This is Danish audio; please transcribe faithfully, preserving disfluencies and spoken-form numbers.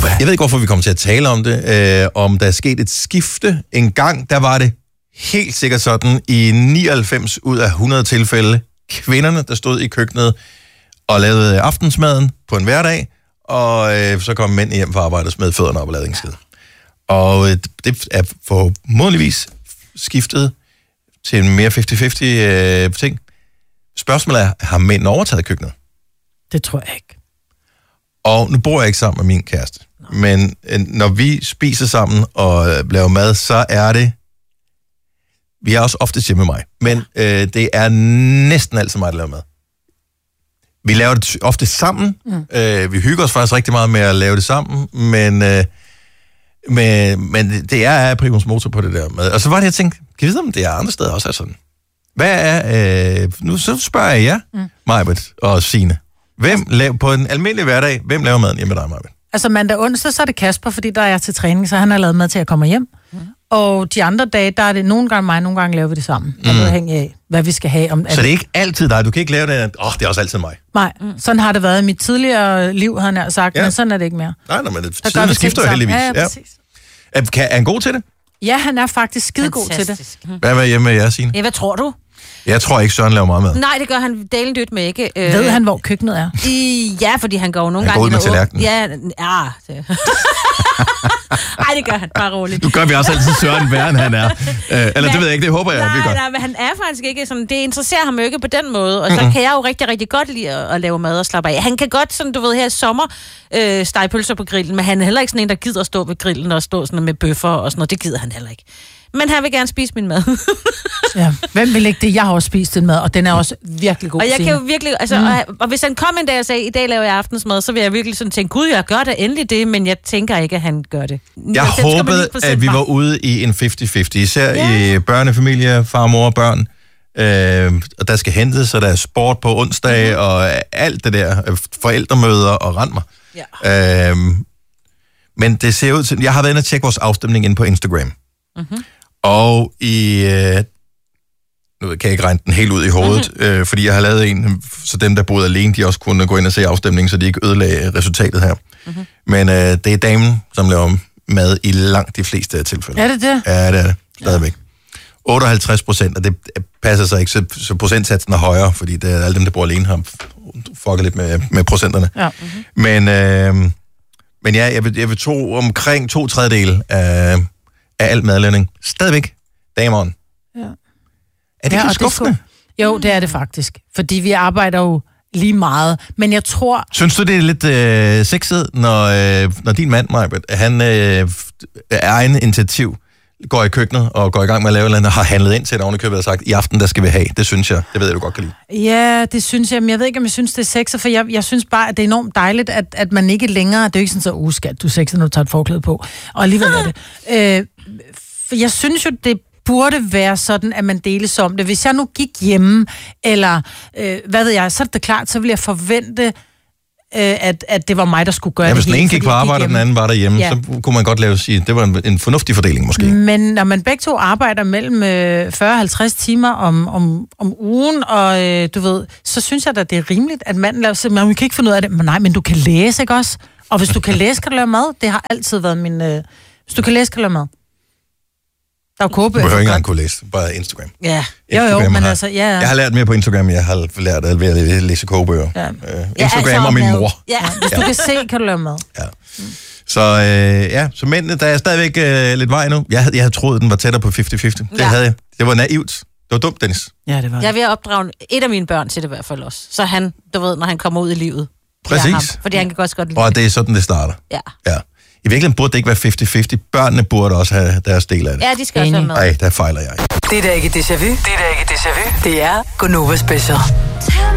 Gunova. Jeg ved ikke, hvorfor vi kommer til at tale om det. Øh, om der er sket et skifte. En gang, der var det helt sikkert sådan, i nioghalvfems ud af hundrede tilfælde, kvinderne, der stod i køkkenet og lavede aftensmaden på en hverdag, og øh, så kom mænd hjem fra arbejde og smed fødderne op og lavede ingen skid. Og øh, det er formodentligvis skiftet til en mere halvtreds halvtreds øh, ting. Spørgsmålet er, har mænd overtaget køkkenet? Det tror jeg ikke. Og nu bor jeg ikke sammen med min kæreste. Nå. Men øh, når vi spiser sammen og øh, laver mad, så er det... Vi er også ofte hjemme med mig. Men øh, det er næsten altid mig, der laver mad. Vi laver det ofte sammen. Mm. Øh, vi hygger os faktisk rigtig meget med at lave det sammen. Men, øh, men, men det er primus motor på det der mad. Og så var det, jeg tænkte, kan vi vide, om det er andre steder også er sådan? Hvad er... Øh, nu så spørger jeg jer, mm. Majbert og Signe. Hvem laver på en almindelig hverdag, hvem laver maden hjemme med dig, Majbert? Altså mandag onsdag, så er det Kasper, fordi der er jeg til træning, så han har lavet mad til, at jeg kommer hjem. Mm. Og de andre dage, der er det nogle gange mig, nogle gange laver vi det sammen. Mm. Og det hænger af, hvad vi skal have. Om, så det er ikke altid dig? Du kan ikke lave det? Åh, oh, det er også altid mig. Nej, mm. sådan har det været i mit tidligere liv, har han sagt, ja. Men sådan er det ikke mere. Nej, nej, men det, tiden skifter jo heldigvis. Ja, ja, præcis. Ja. Er, er han god til det? Ja, han er faktisk skidegod til det. Hvad var hjemme med jer, Signe? Ja, hvad tror du? Jeg tror ikke, Søren laver meget mad. Nej, det gør han delen dyt med ikke. Øh, Ved han, hvor køkkenet er? I, ja, fordi han går nogle han gange... Han går ud med tallerkenen. Ja, ja. Nej, det gør han. Bare roligt. Nu gør vi også altid Søren værre, end han er. Øh, eller men, det ved jeg ikke, det håber jeg, nej, vi gør. Nej, men han er faktisk ikke sådan... Det interesserer ham jo ikke på den måde. Og så mm-hmm. kan jeg jo rigtig, rigtig godt lide at, at lave mad og slappe af. Han kan godt, sådan du ved, her i sommer, øh, stege pølser på grillen, men han er heller ikke sådan en, der gider at stå ved grillen og stå sådan med bøffer og sådan noget. Det gider han heller ikke. Men han vil gerne spise min mad. Ja. Hvem vil ikke det? Jeg har også spist den mad, og den er også virkelig god. Og jeg kan jo virkelig, altså, mm. og, og hvis han kom en dag og sagde, i dag laver jeg aftensmad, så vil jeg virkelig sådan tænke, gud, jeg gør da endelig det, men jeg tænker ikke, at han gør det. Jeg, jeg håbede, at vi var ude i en halvtreds halvtreds, især ja. i børnefamilie, far, mor og børn. Øh, og der skal hentes, og der er sport på onsdag, mm. og alt det der, forældremøder og rend mig. Ja. Øh, men det ser ud til, jeg har været inde og tjekke vores afstemning inde på Instagram. Mm-hmm. Og i, øh, nu kan jeg ikke regne den helt ud i hovedet, mm-hmm. øh, fordi jeg har lavet en, så dem, der boede alene, de også kunne gå ind og se afstemningen, så de ikke ødelagde resultatet her. Mm-hmm. Men øh, det er damen, som laver mad i langt de fleste tilfælde. Er det det? Ja, det er det. Stadigvæk. Ja. otteoghalvtreds procent, og det passer sig ikke, så, så procentsatsen er højere, fordi det er alle dem, der bor alene, har fucket lidt med, med procenterne. Ja. Mm-hmm. Men, øh, men ja, jeg vil, jeg vil tro omkring to tredjedel af... af alt madlavning. Stadigvæk dameren. Ja. Er det ja, ikke skuffende? Det sku... Jo, det er det faktisk. Fordi vi arbejder jo lige meget. Men jeg tror... Synes du, det er lidt øh, sexet, når, øh, når din mand, Majbert, han øh, af egen initiativ går i køkkenet og går i gang med at lave noget, og har handlet ind til et ovenikøbet og sagt, i aften, der skal vi have. Det synes jeg. Det ved jeg, du godt kan lide. Ja, det synes jeg. Men jeg ved ikke, om jeg synes, det er sexet, for jeg, jeg synes bare, at det er enormt dejligt, at, at man ikke længere... Det er jo ikke sådan så, uh, skat, du er sexet, når du tager et forklæde på. Og alligevel er det. Øh, for jeg synes jo, det burde være sådan, at man deles om det. Hvis jeg nu gik hjemme, eller øh, hvad ved jeg, så er det klart, så ville jeg forvente... At, at det var mig, der skulle gøre ja, det. Hvis den ene gik på arbejde, og den anden var derhjemme, ja. så kunne man godt lave sige, det var en, en fornuftig fordeling måske. Men når man begge to arbejder mellem øh, fyrre til halvtreds timer om, om, om ugen, og øh, du ved, så synes jeg da, det er rimeligt, at manden laver sig, man kan ikke finde ud af det, men nej, men du kan læse, ikke også? Og hvis du kan læse, kan du lave mad. Det har altid været min... Øh, hvis du kan læse, kan du lave mad. Der er kogebøger. Du behøver ikke engang kunne læse, bare Instagram. Ja, Instagram, jo jo, men har, altså, ja, ja. Jeg har lært mere på Instagram, jeg har lært at ved at læse kogebøger. Ja. Uh, Instagram ja, altså, og min mor. Ja, hvis ja. du kan se, kan du lave mad. Ja. Mm. Så øh, ja, så mændene, der er stadigvæk øh, lidt vej nu. Jeg, jeg havde troet, den var tættere på halvtreds halvtreds. Det ja. havde jeg. Det var naivt. Det var dumt, Dennis. Ja, det var det. Jeg vil opdrage et af mine børn til det i hvert fald også. Så han, du ved, når han kommer ud i livet. Præcis. Ham, fordi han kan godt godt lide. Og det er sådan, det starter. Ja. Ja. I virkeligheden burde det ikke være halvtreds halvtreds. Børnene burde også have deres del af det. Ja, de skal også have med. Ej, der fejler jeg. Det er da ikke déjà vu. Det er da ikke déjà vu. Det er Gunova Special.